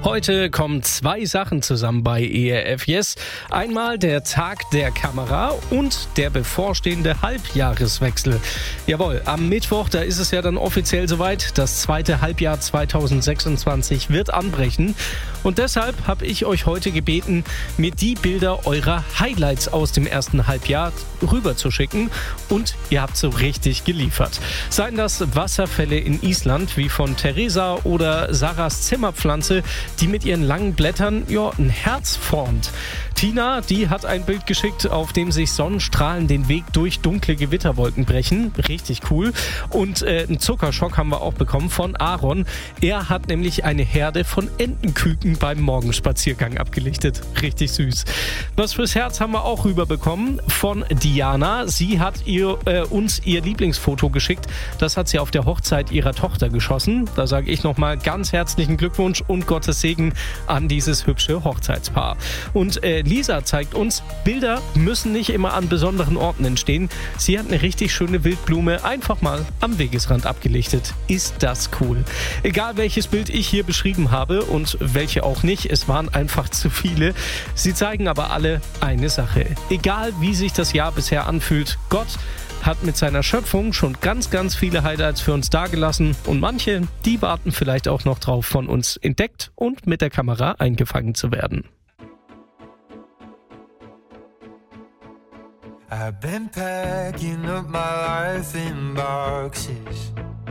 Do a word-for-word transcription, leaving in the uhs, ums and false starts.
Heute kommen zwei Sachen zusammen bei E R F Yes. Einmal der Tag der Kamera und der bevorstehende Halbjahreswechsel. Jawohl, am Mittwoch, da ist es ja dann offiziell soweit. Das zweite Halbjahr zweitausendsechsundzwanzig wird anbrechen. Und deshalb habe ich euch heute gebeten, mir die Bilder eurer Highlights aus dem ersten Halbjahr rüberzuschicken. Und ihr habt so richtig geliefert. Seien das Wasserfälle in Island, wie von Theresa, oder Sarahs Zimmerpflanze, die mit ihren langen Blättern ja, ein Herz formt. Tina, die hat ein Bild geschickt, auf dem sich Sonnenstrahlen den Weg durch dunkle Gewitterwolken brechen. Richtig cool. Und äh, einen Zuckerschock haben wir auch bekommen von Aaron. Er hat nämlich eine Herde von Entenküken beim Morgenspaziergang abgelichtet. Richtig süß. Was fürs Herz haben wir auch rüberbekommen von Diana. Sie hat ihr, äh, uns ihr Lieblingsfoto geschickt. Das hat sie auf der Hochzeit ihrer Tochter geschossen. Da sage ich nochmal ganz herzlichen Glückwunsch und Gottes Segen an dieses hübsche Hochzeitspaar. Und äh, Lisa zeigt uns, Bilder müssen nicht immer an besonderen Orten entstehen. Sie hat eine richtig schöne Wildblume einfach mal am Wegesrand abgelichtet. Ist das cool. Egal welches Bild ich hier beschrieben habe und welche auch nicht, es waren einfach zu viele. Sie zeigen aber alle eine Sache. Egal wie sich das Jahr bisher anfühlt, Gott hat mit seiner Schöpfung schon ganz, ganz viele Highlights für uns dagelassen und manche, die warten vielleicht auch noch drauf, von uns entdeckt und mit der Kamera eingefangen zu werden. I've been packing up my life in boxes,